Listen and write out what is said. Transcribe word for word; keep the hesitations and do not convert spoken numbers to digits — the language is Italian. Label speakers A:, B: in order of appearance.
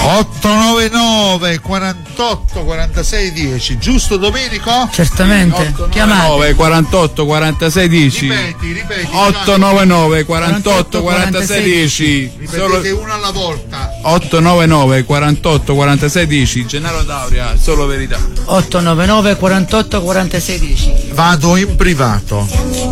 A: otto nove nove quarantotto quarantasei dieci, giusto Domenico?
B: Certamente. Chiamate
C: quarantotto quarantasei dieci.
A: Ripeti, ripeti.
C: otto nove nove quarantotto quarantasei dieci.
A: Ripetete uno alla volta.
C: otto nove nove quarantotto quarantasei dieci. Gennaro Dauria, solo verità.
B: otto nove nove quarantotto quarantasei dieci.
A: Vado in privato.